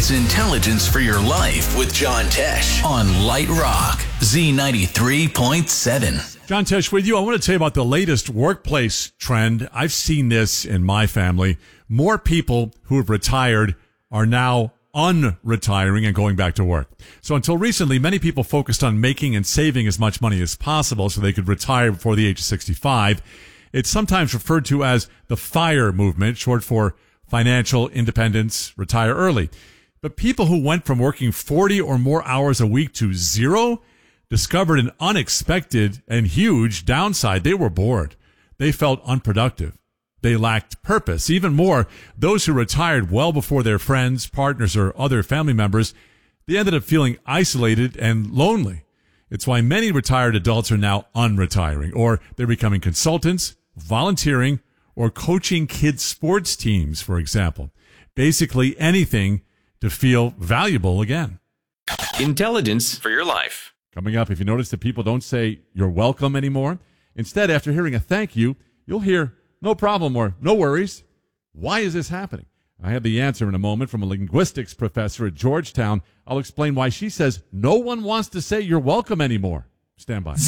It's Intelligence for Your Life with John Tesh on Light Rock, Z93.7. John Tesh with you. I want to tell you about the latest workplace trend. I've seen this in my family. More people who have retired are now unretiring and going back to work. So until recently, many people focused on making and saving as much money as possible so they could retire before the age of 65. It's sometimes referred to as the FIRE movement, short for financial independence, retire early. But people who went from working 40 or more hours a week to zero discovered an unexpected and huge downside. They were bored. They felt unproductive. They lacked purpose. Even more, those who retired well before their friends, partners, or other family members, they ended up feeling isolated and lonely. It's why many retired adults are now unretiring, or they're becoming consultants, volunteering, or coaching kids' sports teams, for example. Basically anything to feel valuable again. Intelligence for Your Life. Coming up, if you notice that people don't say you're welcome anymore, instead, after hearing a thank you, you'll hear no problem or no worries. Why is this happening? I have the answer in a moment from a linguistics professor at Georgetown. I'll explain why she says no one wants to say you're welcome anymore. Stand by.